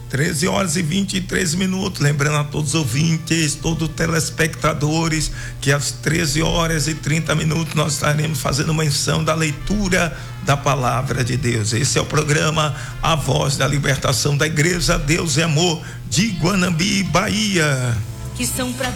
13h23. Lembrando a todos os ouvintes, todos os telespectadores, que às 13h30 nós estaremos fazendo menção da leitura da palavra de Deus. Esse é o programa A Voz da Libertação da Igreja Deus e Amor de Guanambi, Bahia. Que são para